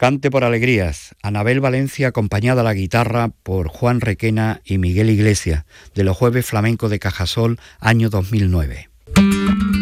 Cante por alegrías, Anabel Valencia acompañada a la guitarra por Juan Requena y Miguel Iglesias, de los Jueves Flamencos de Cajasol, año 2009.